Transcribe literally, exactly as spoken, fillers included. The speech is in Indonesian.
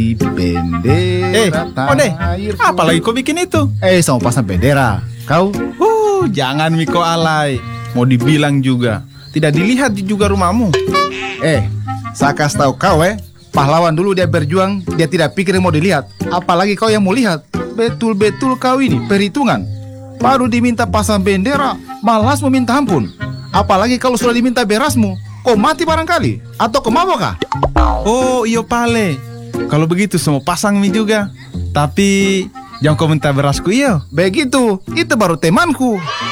Bendera Eh, Ode, tanah apa lagi kau bikin itu? Eh, sama pasang bendera. Kau? Uh, jangan Miko alay. Mau dibilang juga, tidak dilihat juga rumahmu. Eh, saya kasih tahu kau eh, pahlawan dulu dia berjuang, dia tidak pikir mau dilihat. Apalagi kau yang mau lihat. Betul-betul kau ini perhitungan. Baru diminta pasang bendera, malas meminta ampun. Apalagi kalau sudah diminta berasmu, kau mati barangkali. Atau kau mabok kah? Oh, iyo pale. Kalau begitu semua pasang mie juga. Tapi jangan kau minta berasku iyo. Begitu, itu baru temanku.